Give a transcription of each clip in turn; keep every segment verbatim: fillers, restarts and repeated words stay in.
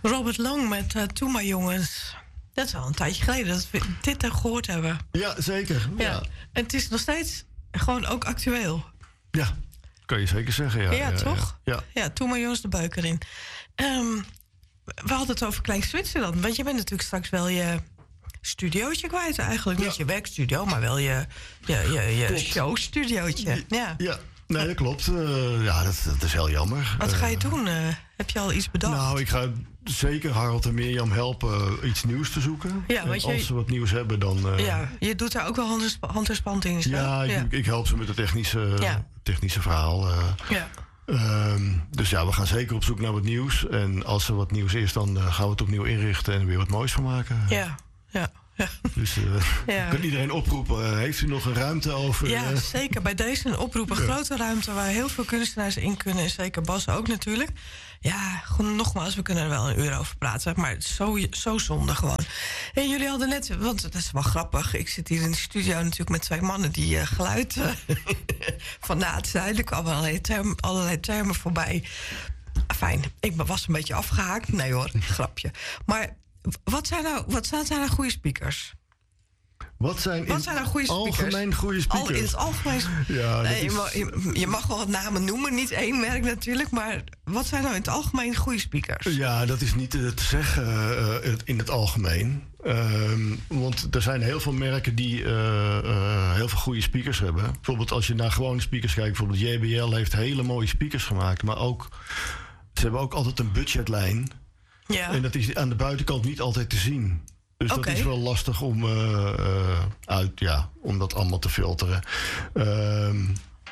Robert Long met uh, Toe maar jongens. Dat is al een tijdje geleden dat we dit er gehoord hebben. Ja, zeker. Ja. Ja. En het is nog steeds gewoon ook actueel. Ja, kan je zeker zeggen. Ja, ja, ja toch? Ja, ja. ja Toe maar jongens de buik erin. Um, we hadden het over Klein Zwitserland. Want je bent natuurlijk straks wel je studiootje kwijt eigenlijk. Ja. Niet je werkstudio, maar wel je, je, je, je showstudiootje. Ja. ja. Nee, dat klopt. Uh, ja, dat, dat is heel jammer. Wat ga je uh, doen? Uh, heb je al iets bedacht? Nou, ik ga zeker Harold en Mirjam helpen uh, iets nieuws te zoeken. Ja, en als je, ze wat nieuws hebben, dan... Uh, ja, je doet daar ook wel hand en spant in. Ja, ja. Ik, ik help ze met het technische, ja. technische verhaal. Uh, ja. Um, dus ja, we gaan zeker op zoek naar wat nieuws. En als er wat nieuws is, dan uh, gaan we het opnieuw inrichten en weer wat moois van maken. Ja, ja. Ja. Dus uh, ja. kan iedereen oproepen. Uh, heeft u nog een ruimte over? Ja, zeker. Bij deze een oproep. Een ja. grote ruimte waar heel veel kunstenaars in kunnen. En zeker Bas ook natuurlijk. Ja, gewoon nogmaals, we kunnen er wel een uur over praten. Maar het is zo, zo zonde gewoon. En jullie hadden net, want dat is wel grappig. Ik zit hier in de studio natuurlijk met twee mannen die uh, geluid uh, van na het zijn. Er kwamen allerlei termen, allerlei termen voorbij. Fijn, ik was een beetje afgehaakt. Nee hoor, grapje. Maar wat zijn nou, wat zijn nou goede speakers? Wat zijn, wat zijn nou goede speakers? Algemeen goede speakers? Al in het algemeen. Ja, nee, is... je, mag, je, je mag wel wat namen noemen, niet één merk natuurlijk. Maar wat zijn nou in het algemeen goede speakers? Ja, dat is niet te zeggen uh, in het algemeen. Uh, want er zijn heel veel merken die uh, uh, heel veel goede speakers hebben. Bijvoorbeeld als je naar gewone speakers kijkt. Bijvoorbeeld J B L heeft hele mooie speakers gemaakt. Maar ook, ze hebben ook altijd een budgetlijn. Ja. En dat is aan de buitenkant niet altijd te zien. Dus okay. dat is wel lastig om, uh, uh, uit, ja, om dat allemaal te filteren. Uh,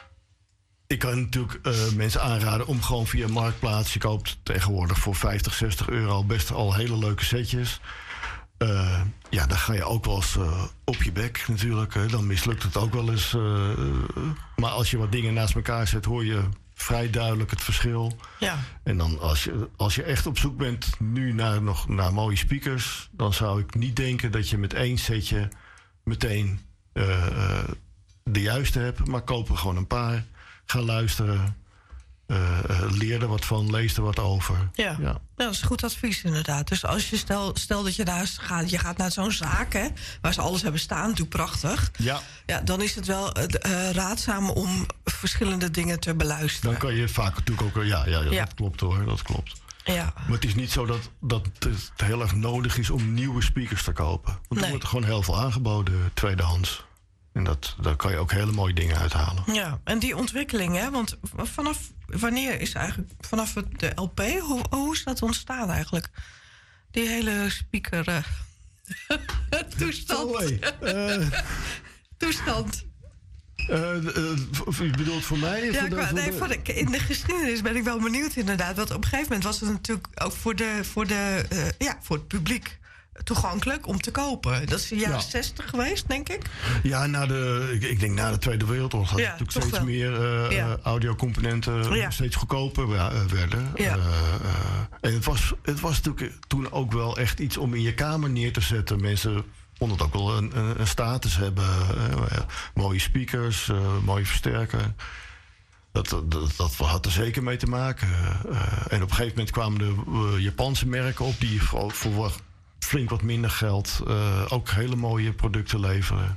ik kan natuurlijk uh, mensen aanraden om gewoon via Marktplaats... je koopt tegenwoordig voor vijftig, zestig euro best al hele leuke setjes. Uh, ja, dan ga je ook wel eens uh, op je bek natuurlijk. Hè. Dan mislukt het ook wel eens. Uh, uh, maar als je wat dingen naast elkaar zet, hoor je... vrij duidelijk het verschil. Ja. En dan als je, als je echt op zoek bent nu naar, nog, naar mooie speakers... dan zou ik niet denken dat je met één setje meteen uh, uh, de juiste hebt. Maar koop er gewoon een paar. Ga luisteren. Uh, uh, leer er wat van. Lees er wat over. Ja, ja. ja dat is goed advies inderdaad. Dus als je stel, stel dat je daar gaat, je gaat naar zo'n zaak... Hè, waar ze alles hebben staan, natuurlijk prachtig... Ja. Ja, dan is het wel uh, raadzaam om verschillende dingen te beluisteren. Dan kan je vaak natuurlijk ook... Ja, ja, ja, ja. dat klopt hoor, dat klopt. Ja. Maar het is niet zo dat, dat het heel erg nodig is om nieuwe speakers te kopen. Want nee. er wordt gewoon heel veel aangeboden, tweedehands. En dat, daar kan je ook hele mooie dingen uithalen. Ja, en die ontwikkeling, hè? Want vanaf wanneer is eigenlijk... Vanaf de L P, hoe, hoe is dat ontstaan eigenlijk? Die hele speaker... Uh, toestand. Oh, hey. uh, toestand. Uh, uh, je bedoelt voor mij? Ja, voor de, voor nee, de... voor de, in de geschiedenis ben ik wel benieuwd inderdaad. Want op een gegeven moment was het natuurlijk ook voor, de, voor, de, uh, ja, voor het publiek... toegankelijk om te kopen. Dat is de jaren ja. zestig geweest, denk ik. Ja, na de, ik, ik denk na de Tweede Wereldoorlog... dat ja, natuurlijk steeds wel. meer uh, ja. audiocomponenten ja. steeds goedkoper uh, werden. Ja. Uh, uh, en het was, het was natuurlijk toen ook wel echt iets om in je kamer neer te zetten. Mensen vonden het ook wel een, een, een status hebben. Uh, uh, mooie speakers, uh, mooie versterker. Dat, dat, dat had er zeker mee te maken. Uh, en op een gegeven moment kwamen de uh, Japanse merken op... die voor, voor flink wat minder geld uh, ook hele mooie producten leveren.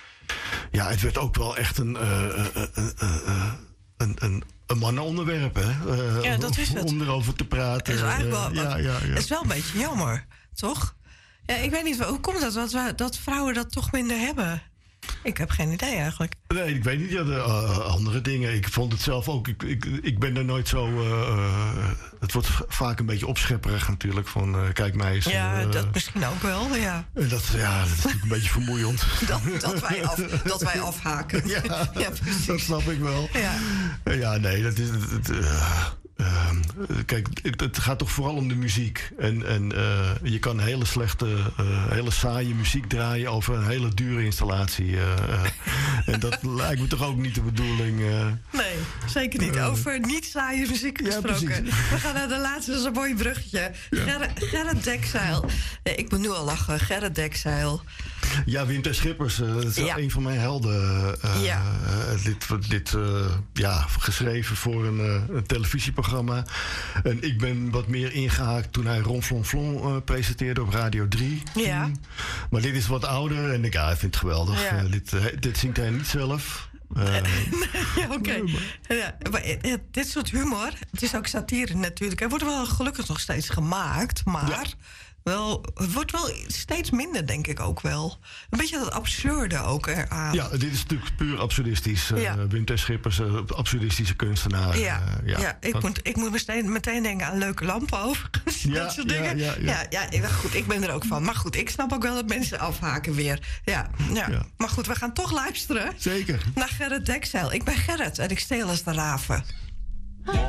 Ja, het werd ook wel echt een, uh, uh, uh, uh, een, een, een mannenonderwerp, hè? Uh, ja, dat is het. Om erover te praten. Het is eigenlijk wel, uh, ja, ja, ja. Het is wel een beetje jammer, toch? Ja, ik weet niet, hoe komt dat, dat, dat vrouwen dat toch minder hebben? Ik heb geen idee eigenlijk. Nee, ik weet niet. Ja, de, uh, andere dingen. Ik vond het zelf ook. Ik, ik, ik ben er nooit zo... Uh, uh, het wordt vaak een beetje opschepperig natuurlijk. Van uh, kijk mij eens. Ja, uh, dat misschien ook wel, ja. Dat, ja, dat is natuurlijk een beetje vermoeiend. dat, dat, wij af, dat wij afhaken. Ja, ja, dat snap ik wel. Ja, ja nee, dat is... Het, het, uh, Uh, kijk, het, het gaat toch vooral om de muziek. En, en uh, je kan hele slechte, uh, hele saaie muziek draaien over een hele dure installatie. Uh, uh, en dat lijkt me toch ook niet de bedoeling. Uh, nee, zeker niet. Uh, over niet saaie muziek gesproken. Ja, we gaan naar de laatste, dat is een mooi bruggetje. Ja. Gerrit, Gerrit Dekzeil. Nee, ik moet nu al lachen. Gerrit Dekzeil. Ja, Wim T. Schippers, uh, dat is ja. een van mijn helden. Uh, ja. Uh, dit dit uh, ja, geschreven voor een, uh, een televisieprogramma. En ik ben wat meer ingehaakt toen hij Ron Flon Flon uh, presenteerde op Radio drie. Ja. Hmm. Maar dit is wat ouder en ik, ja, ik vind het geweldig. Ja. Uh, dit, uh, dit zingt hij niet zelf. Uh, ja, oké. Okay. Ja, maar dit soort humor, het is ook satire natuurlijk. Er wordt wel gelukkig nog steeds gemaakt, maar... Ja. Wel, het wordt wel steeds minder, denk ik ook wel. Een beetje dat absurde ook eraan. Ja, dit is natuurlijk puur absurdistisch. Ja. Uh, Wim T. Schippers, uh, absurdistische kunstenaar. Ja, uh, ja. ja ik, dat... moet, ik moet meteen, meteen denken aan leuke lampen overigens. Ja, dat soort dingen. Ja, ja, ja. ja, ja, goed, ik ben er ook van. Maar goed, ik snap ook wel dat mensen afhaken weer. Ja, ja. ja. Maar goed, we gaan toch luisteren. Zeker. Naar Gerrit Dekzeil. Ik ben Gerrit en ik steel als de raven.